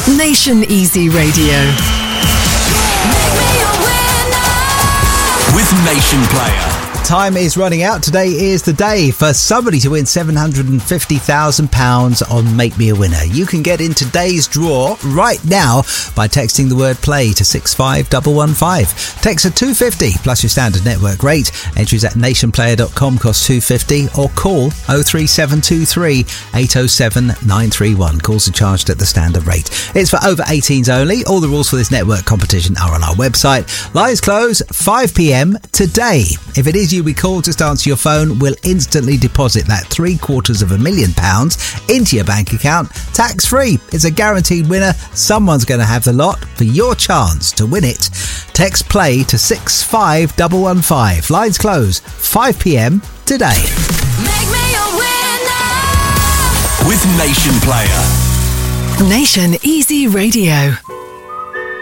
Nation Easy Radio. With Nation Player. Time is running out. Today is the day for somebody to win £750,000 on Make Me a Winner. You can get in today's draw right now by texting the word play to 65115. Text at 250 plus your standard network rate. Entries at nationplayer.com cost $2.50 or call 03723 807 931. Calls are charged at the standard rate. It's for over 18s only. All the rules for this network competition are on our website. Lines close 5 p.m. today. If it is you we call, just answer your phone. We'll instantly deposit that £750,000 into your bank account, tax free. It's a guaranteed winner. Someone's going to have the lot. For your chance to win it, text play to 65115. Lines close 5 p.m. today. Make me a winner with Nation Player. Nation Easy Radio.